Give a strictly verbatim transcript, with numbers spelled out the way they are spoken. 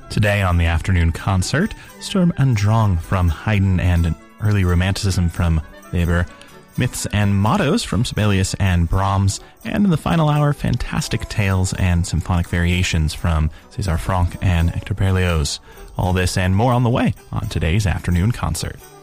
Today on the afternoon concert, Sturm und Drang from Haydn and early Romanticism from Weber, Myths and Mottos from Sibelius and Brahms, and in the final hour, fantastic tales and symphonic variations from César Franck and Hector Berlioz. All this and more on the way on today's afternoon concert.